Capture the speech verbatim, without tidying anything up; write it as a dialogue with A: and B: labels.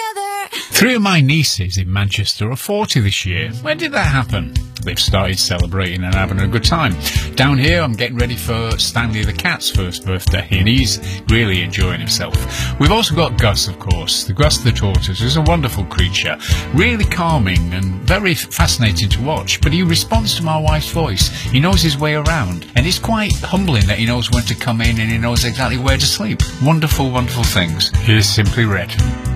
A: Three of my nieces in Manchester are forty this year. When did that happen? They've started celebrating and having a good time. Down here, I'm getting ready for Stanley the cat's first birthday, and he's really enjoying himself. We've also got Gus, of course. The Gus the tortoise is a wonderful creature, really calming and very fascinating to watch, but he responds to my wife's voice. He knows his way around, and it's quite humbling that he knows when to come in and he knows exactly where to sleep. Wonderful, wonderful things. Here's Simply Red.